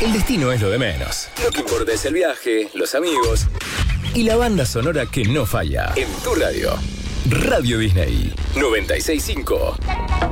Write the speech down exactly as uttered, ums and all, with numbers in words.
El destino es lo de menos. Lo que importa es el viaje, los amigos y la banda sonora que no falla. En tu radio, Radio Disney noventa y seis punto cinco.